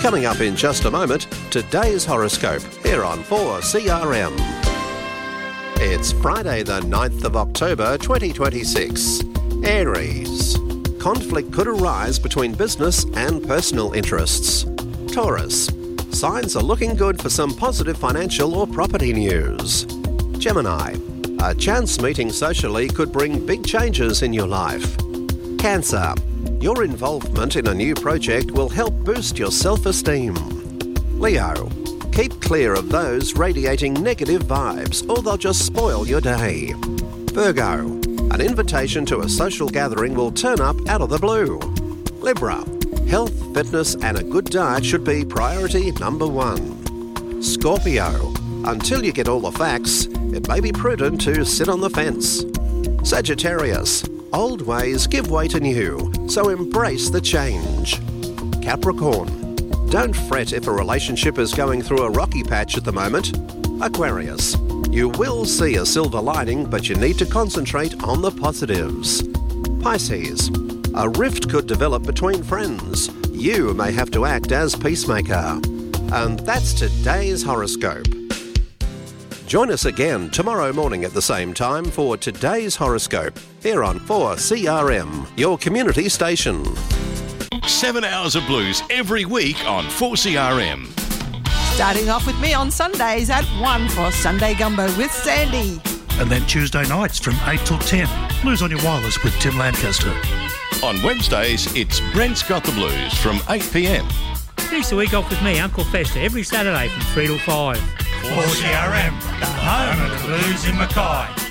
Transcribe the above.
Coming up in just a moment, today's horoscope here on 4CRM. It's Friday the 9th of October 2026. Aries. Conflict could arise between business and personal interests. Taurus. Signs are looking good for some positive financial or property news. Gemini. A chance meeting socially could bring big changes in your life. Cancer. Your involvement in a new project will help boost your self-esteem. Leo. Keep clear of those radiating negative vibes or they'll just spoil your day. Virgo. An invitation to a social gathering will turn up out of the blue. Libra. Health, fitness and a good diet should be priority number one. Scorpio. Until you get all the facts, it may be prudent to sit on the fence. Sagittarius. Old ways give way to new, so embrace the change. Capricorn. Don't fret if a relationship is going through a rocky patch at the moment. Aquarius. You will see a silver lining, but you need to concentrate on the positives. Pisces. A rift could develop between friends. You may have to act as peacemaker. And that's today's horoscope. Join us again tomorrow morning at the same time for today's horoscope here on 4CRM, your community station. 7 hours of blues every week on 4CRM. Starting off with me on Sundays at 1 for Sunday Gumbo with Sandy. And then Tuesday nights from 8 till 10, Blues on Your Wireless with Tim Lancaster. On Wednesdays, it's Brent's Got the Blues from 8 p.m. Finish the week off with me, Uncle Fester, every Saturday from 3 till 5. 4CRM, the home of the blues in Mackay.